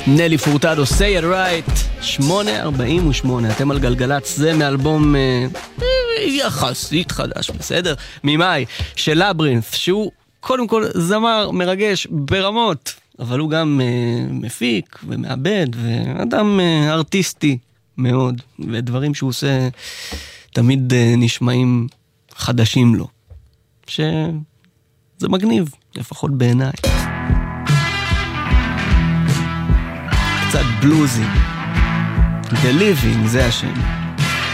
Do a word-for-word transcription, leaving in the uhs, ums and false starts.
נלי פורטדו, say it right, שמונה ארבעים ושמונה, אתם על גלגלץ, זה מאלבום אה, יחסית חדש, בסדר? ממאי, של לברינת', שהוא קודם כל זמר מרגש ברמות, אבל הוא גם אה, מפיק ומעבד, ואדם אה, ארטיסטי מאוד, ודברים שהוא עושה תמיד אה, נשמעים חדשים לו, שזה מגניב, לפחות בעיניי. קצת בלוזי, The Living, זה השם.